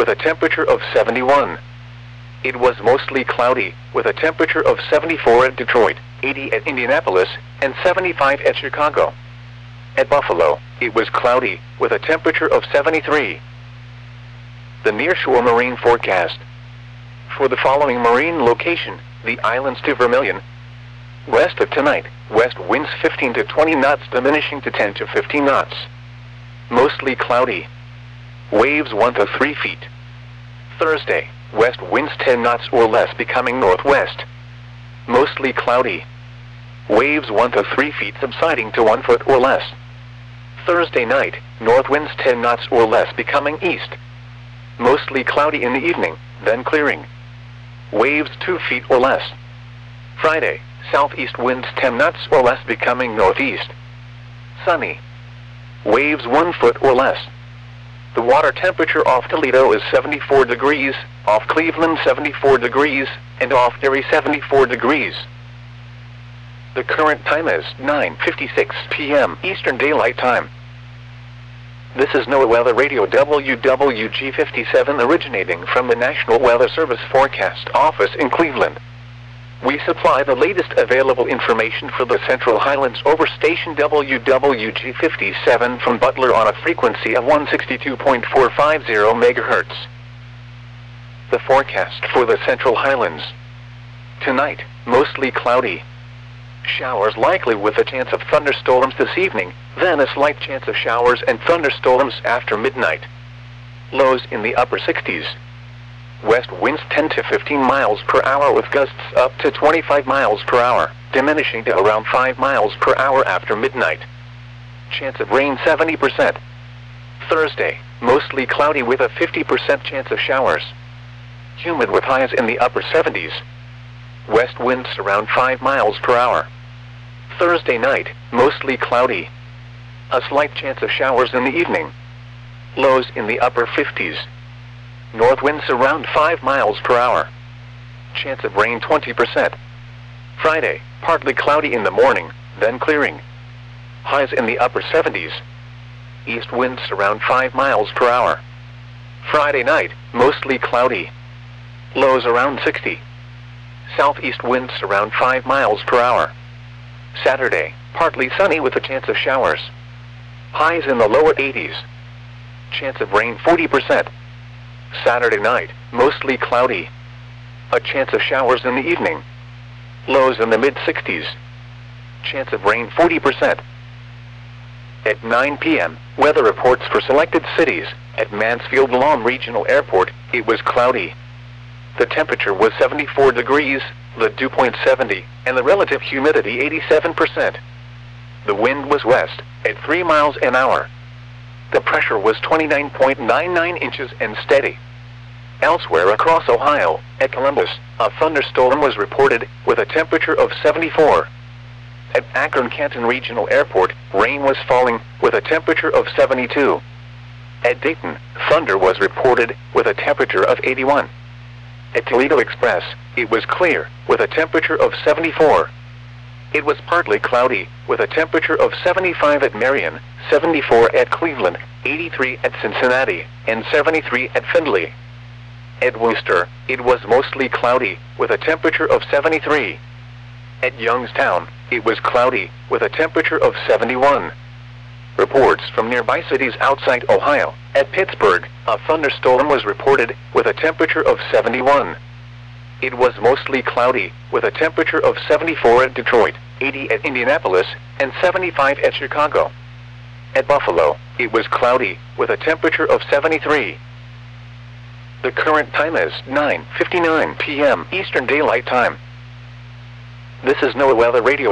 with a temperature of 71. It was mostly cloudy, with a temperature of 74 at Detroit, 80 at Indianapolis, and 75 at Chicago. At Buffalo, it was cloudy, with a temperature of 73. The nearshore marine forecast. For the following marine location, the islands to Vermilion. West of tonight, west winds 15 to 20 knots diminishing to 10 to 15 knots. Mostly cloudy. Waves 1 to 3 feet. Thursday, west winds 10 knots or less becoming northwest. Mostly cloudy. Waves 1 to 3 feet subsiding to 1 foot or less. Thursday night, north winds 10 knots or less becoming east. Mostly cloudy in the evening, then clearing. Waves 2 feet or less. Friday, southeast winds 10 knots or less becoming northeast. Sunny. Waves 1 foot or less. The water temperature off Toledo is 74 degrees, off Cleveland 74 degrees, and off Erie 74 degrees. The current time is 9:56 p.m. Eastern Daylight Time. This is NOAA Weather Radio WWG57 originating from the National Weather Service Forecast Office in Cleveland. We supply the latest available information for the Central Highlands over station WWG57 from Butler on a frequency of 162.450 MHz. The forecast for the Central Highlands. Tonight, mostly cloudy. Showers likely with a chance of thunderstorms this evening, then a slight chance of showers and thunderstorms after midnight. Lows in the upper 60s. West winds 10 to 15 miles per hour with gusts up to 25 miles per hour, diminishing to around 5 miles per hour after midnight. Chance of rain 70%. Thursday, mostly cloudy with a 50% chance of showers. Humid with highs in the upper 70s. West winds around 5 miles per hour. Thursday night, mostly cloudy. A slight chance of showers in the evening. Lows in the upper 50s. North winds around 5 miles per hour. Chance of rain 20%. Friday, partly cloudy in the morning, then clearing. Highs in the upper 70s. East winds around 5 miles per hour. Friday night, mostly cloudy. Lows around 60. Southeast winds around 5 miles per hour. Saturday, partly sunny with a chance of showers. Highs in the lower 80s. Chance of rain 40%. Saturday night, mostly cloudy. A chance of showers in the evening. Lows in the mid-60s. Chance of rain 40%. At 9 p.m., weather reports for selected cities. At Mansfield Lawn Regional Airport, it was cloudy. The temperature was 74 degrees, the dew point 70, and the relative humidity 87%. The wind was west, at 3 miles an hour. The pressure was 29.99 inches and steady. Elsewhere across Ohio, at Columbus, a thunderstorm was reported, with a temperature of 74. At Akron-Canton Regional Airport, rain was falling, with a temperature of 72. At Dayton, thunder was reported, with a temperature of 81. At Toledo Express, it was clear, with a temperature of 74. It was partly cloudy, with a temperature of 75 at Marion, 74 at Cleveland, 83 at Cincinnati, and 73 at Findlay. At Worcester, it was mostly cloudy, with a temperature of 73. At Youngstown, it was cloudy, with a temperature of 71. Reports from nearby cities outside Ohio. At Pittsburgh, a thunderstorm was reported, with a temperature of 71. It was mostly cloudy, with a temperature of 74 at Detroit, 80 at Indianapolis, and 75 at Chicago. At Buffalo, it was cloudy, with a temperature of 73. The current time is 9:59 p.m. Eastern Daylight Time. This is NOAA Weather Radio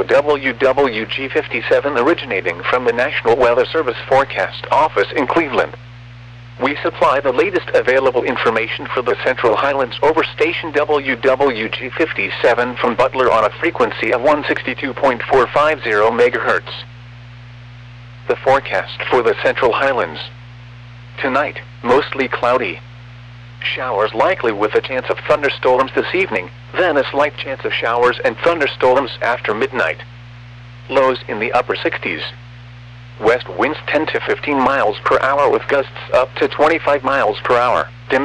WWG57 originating from the National Weather Service Forecast Office in Cleveland. We supply the latest available information for the Central Highlands over station WWG57 from Butler on a frequency of 162.450 MHz. The forecast for the Central Highlands. Tonight, mostly cloudy. Showers likely with a chance of thunderstorms this evening, then a slight chance of showers and thunderstorms after midnight. Lows in the upper 60s. West winds 10 to 15 miles per hour with gusts up to 25 miles per hour.